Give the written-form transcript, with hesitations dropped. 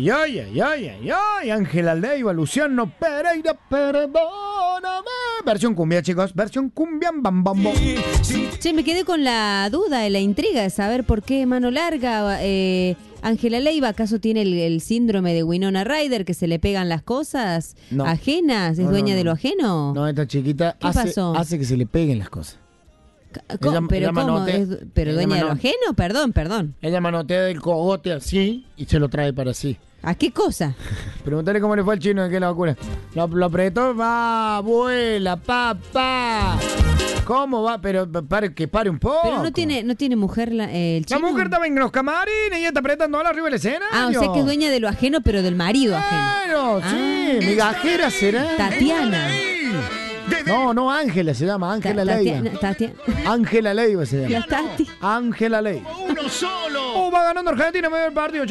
ay, ay, ay, ay, ay, ay, Ángela Leiva, Luciano Pereira, perdóname. Versión cumbia, chicos, versión cumbia, bam, bam, bam. Che, me quedé con la duda, la intriga de saber por qué Mano Larga, Ángela Leiva, ¿acaso tiene el síndrome de Winona Ryder, que se le pegan las cosas No. ajenas? ¿Es dueña de lo ajeno? No, esta chiquita ¿Qué pasó? hace que se le peguen las cosas. ¿Pero ella cómo? manotea- ¿Pero ella dueña de lo mano- ajeno? Perdón. Ella manotea del cogote así y se lo trae para sí. ¿A qué cosa? Preguntale cómo le fue al chino, de qué locura. Lo apretó, va, vuela, papá. ¿Cómo va? Pero que pare un poco. Pero no tiene mujer el La chino. mujer estaba en los camarines y está apretando arriba del escenario. Ah, o sea que es dueña de lo ajeno, pero del marido ajeno. Claro, sí. Migajera será. Tatiana. No, Ángela se llama, Ángela Leiva. Ángela Leiva se llama. La Tati. Ángela Leiva. Uno solo. Va ganando Argentina, medio del partido.